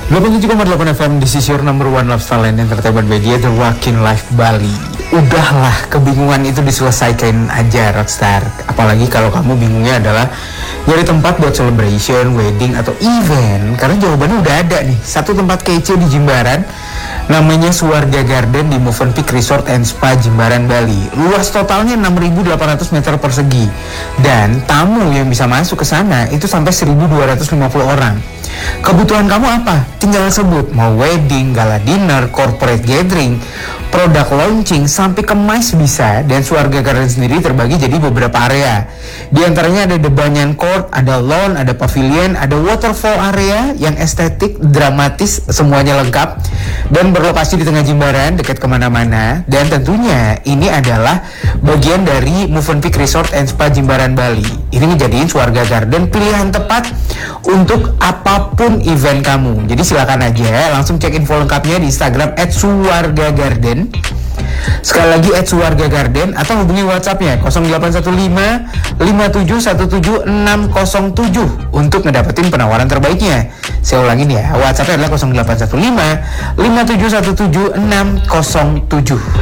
87,8 FM, this is your number one lifestyle and entertainment media, The Rockin' Life Bali. Udahlah, kebingungan itu diselesaikan aja, Rockstar. Apalagi kalau kamu bingungnya adalah nyari tempat buat celebration, wedding, atau event. Karena jawabannya udah ada nih, satu tempat kece di Jimbaran, namanya Suwarga Garden di Movenpick Resort and Spa Jimbaran, Bali. Luas totalnya 6.800 meter persegi. Dan tamu yang bisa masuk ke sana itu sampai 1.250 orang. Kebutuhan kamu apa? Tinggal sebut, mau wedding, gala dinner, corporate gathering, produk launching, sampai kemas bisa. Dan Suwarga Garden sendiri terbagi jadi beberapa area. Di antaranya ada Debanyan Court, ada lawn, ada pavilion, ada waterfall area yang estetik, dramatis, semuanya lengkap. Dan berlokasi di tengah Jimbaran, dekat kemana-mana. Dan tentunya ini adalah bagian dari Movenpick Resort and Spa Jimbaran, Bali. Ini ngejadiin Suwarga Garden pilihan tepat untuk apapun event kamu. Jadi silakan aja langsung cek info lengkapnya di Instagram @suwargagarden. Sekali lagi @suwargagarden, atau hubungi WhatsApp-nya 0815 5717 607 untuk ngedapetin penawaran terbaiknya. Saya ulangin ya, WhatsApp-nya adalah 0815 5717 607.